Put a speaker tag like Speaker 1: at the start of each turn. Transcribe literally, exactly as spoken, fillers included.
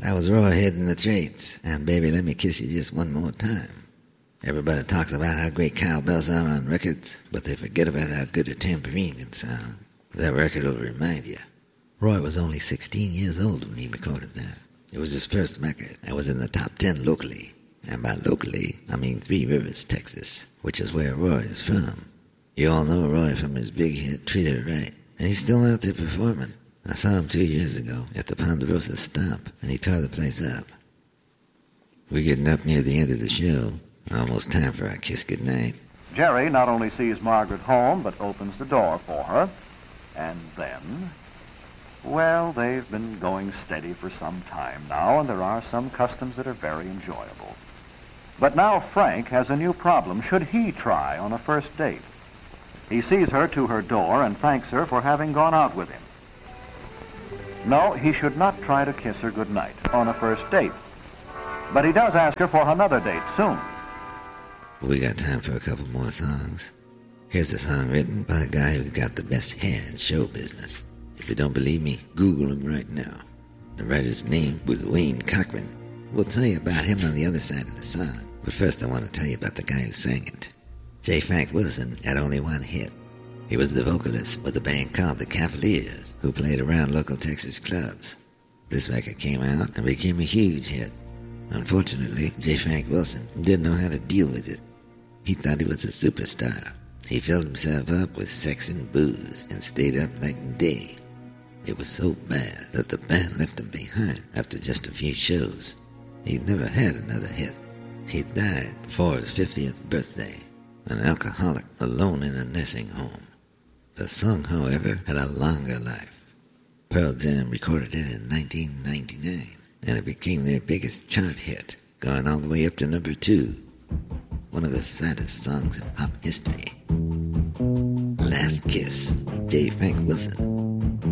Speaker 1: That was Roy hitting the traits, and Baby Let Me Kiss You Just One More Time. Everybody talks about how great cowbells are on records, but they forget about how good a tambourine can sound. That record will remind you. Roy was only sixteen years old when he recorded that. It was his first record, and was in the top ten locally. And by locally, I mean Three Rivers, Texas, which is where Roy is from. You all know Roy from his big hit, Treat It Right, and he's still out there performing. I saw him two years ago at the Ponderosa Stomp, and he tore the place up. We're getting up near the end of the show. Almost time for our kiss goodnight.
Speaker 2: Jerry not only sees Margaret home, but opens the door for her. And then, well, they've been going steady for some time now, and there are some customs that are very enjoyable. But now Frank has a new problem. Should he try on a first date? He sees her to her door and thanks her for having gone out with him. No, he should not try to kiss her goodnight on a first date. But he does ask her for another date soon.
Speaker 1: We got time for a couple more songs. Here's a song written by a guy who got the best hair in show business. If you don't believe me, Google him right now. The writer's name was Wayne Cochran. We'll tell you about him on the other side of the song. But first I want to tell you about the guy who sang it. J. Frank Wilson had only one hit. He was the vocalist with a band called the Cavaliers, who played around local Texas clubs. This record came out and became a huge hit. Unfortunately, J. Frank Wilson didn't know how to deal with it. He thought he was a superstar. He filled himself up with sex and booze and stayed up night and day. It was so bad that the band left him behind after just a few shows. He never had another hit. He died before his fiftieth birthday, an alcoholic alone in a nursing home. The song, however, had a longer life. Pearl Jam recorded it in nineteen ninety-nine, and it became their biggest chart hit, going all the way up to number two. One of the saddest songs in pop history. Last Kiss, J. Frank Wilson.